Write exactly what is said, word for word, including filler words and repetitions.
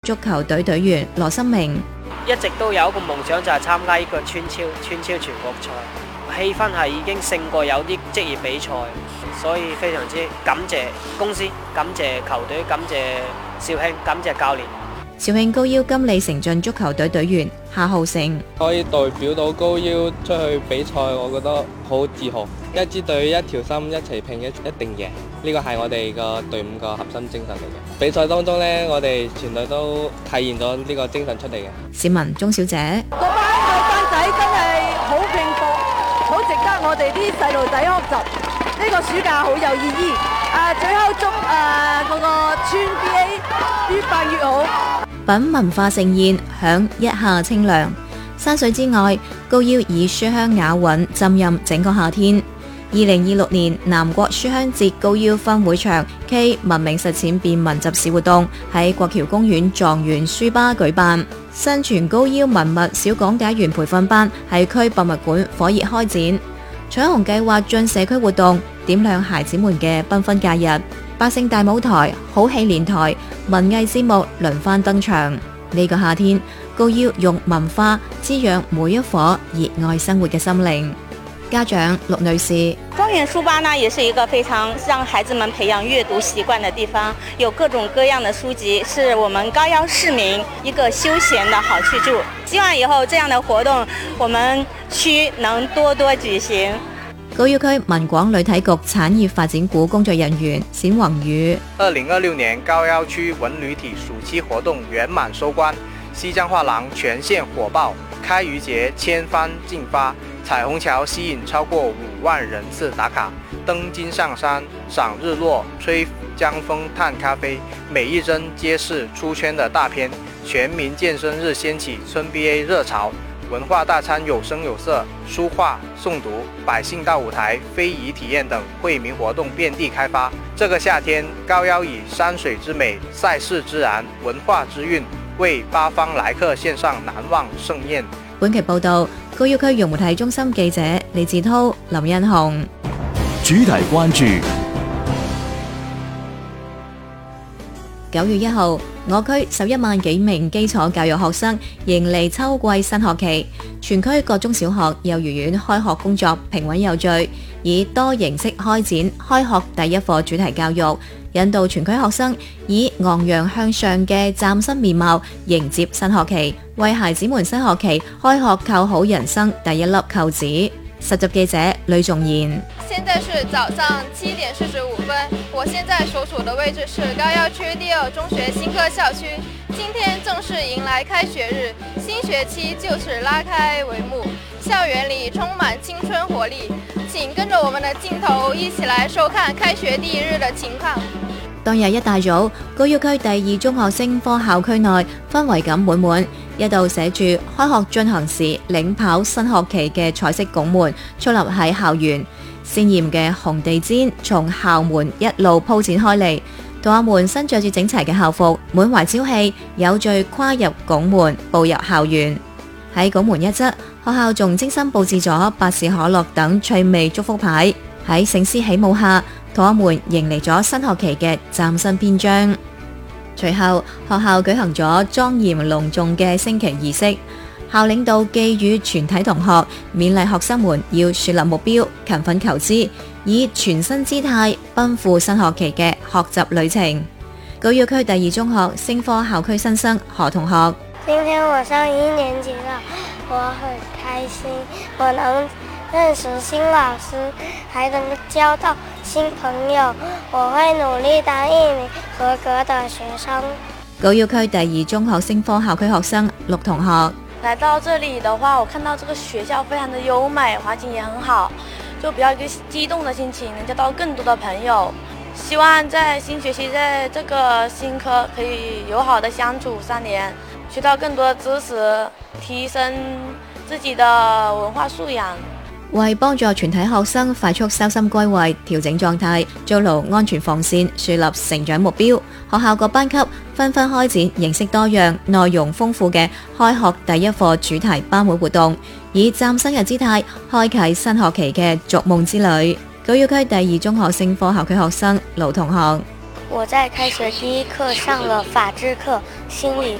足球隊隊員羅心明。 一直都有一個夢想就係參加呢個村超村超全國賽，氣氛係已經勝過有啲職業比賽，所以非常之感謝公司、感謝球隊、感謝肇慶、感謝教練。 肇慶高腰金利城進足球隊隊員夏浩成， 可以代表到高腰出去比賽，我覺得好自豪。一支隊一條心，一齊拼，一一定贏。呢個係我哋個隊伍個核心精神嚟嘅。比賽當中呢，我哋全隊都體現咗呢個精神出嚟嘅。 市民鍾小姐， 嗰班後生仔真係好拼搏，好值得我哋啲細路仔學習。呢個暑假好有意義。啊，最後祝啊嗰個村 B A 越辦越好。 品文化盛宴，享一夏清涼。山水之外，高腰以書香雅韻浸潤整個夏天。二零二六年南國書香節高腰分會場暨文明實踐便民集市活動喺國橋公園狀元書吧舉辦。新傳高腰文物小講解員培訓班喺區博物館火熱開展。彩虹計劃進社區活動，點亮孩子們嘅繽紛假日。百姓大舞台、好戲連台、文藝節目輪番登場。呢個夏天，高腰用文化滋養每一顆熱愛生活嘅心靈。家長陸女士， 狀元書吧呢，也是一個非常讓孩子們培養閱讀習慣的地方，有各種各樣的書籍，是我們高腰市民一個休閒的好去處。希望以後這樣的活動，我們區能多多舉行。 高腰區文廣旅體局產業發展股工作人員冼宏宇， 二零二六年高腰區文旅體暑期活動圓滿收官，西江畫廊全線火爆，開漁節千帆競發，彩虹橋吸引超過五萬人次打卡，登金上山、賞日落、吹江風、嘆咖啡，每一幀皆是出圈的大片。全民健身日掀起村 B A 熱潮。文化大餐有聲有色，書畫、誦讀、百姓大舞台、非遺體驗等惠民活動遍地開發。這個夏天，高腰以山水之美、賽事之燃、文化之韻，為八方來客獻上難忘盛宴。 本期報道，高腰區融媒體中心記者李志滔、林欣雄。 主題關注。 九月一號，我區十一萬幾名基礎教育學生迎嚟秋季新學期，全區各中小學、幼兒園開學工作平穩有序，以多形式開展開學第一課主題教育，引導全區學生以昂揚向上嘅嶄新面貌迎接新學期，為孩子們新學期開學扣好人生第一粒扣子。實習記者呂仲賢。 現在是早上七點四十五分，我現在所處的位置是高腰區第二中學新科校區。今天正式迎來開學日，新學期就此拉開帷幕，校園裡充滿青春活力。請跟着我們的鏡頭一起來收看開學第一日的情況。 當日一大早，高腰區第二中學星科校區內氛圍感滿滿，一度寫住開學進行時領跑新學期嘅彩色拱門矗立喺校園，鮮豔嘅紅地氈從校門一路鋪展開嚟，同學們身着住整齊嘅校服，滿懷朝氣，有序跨入拱門，步入校園。喺拱門一側，學校仲精心佈置咗百事可樂等趣味祝福牌。喺聖詩起舞下，同學們迎嚟咗新學期嘅嶄新篇章。隨後，學校舉行咗莊嚴隆重嘅升旗儀式，校領導寄語全體同學，勉勵學生們要樹立目標，勤奮求知，以全新姿態奔赴新學期嘅學習旅程。高腰區第二中學星科校區新生何同學， 今天我上一年級了，我很開心，我能認識新老師，還能交到新朋友，我會努力當一名合格的學生。 高腰區第二中學星科校區學生陸同學， 來到這裡的話，我看到這個學校非常的優美，環境也很好，就比較一個激動的心情，能交到更多的朋友。希望在新學期，在這個新科可以友好的相處三年，學到更多的知識，提升自己的文化素養。 為幫助全體學生快速收心歸位、調整狀態、築牢安全防線、樹立成長目標，學校各班級紛紛開展形式多樣、內容豐富嘅開學第一課主題班會活動，以嶄新嘅姿態開啟新學期嘅逐夢之旅。高腰區第二中學星科校區學生盧同學， 我在開學第一課上了法治課、心理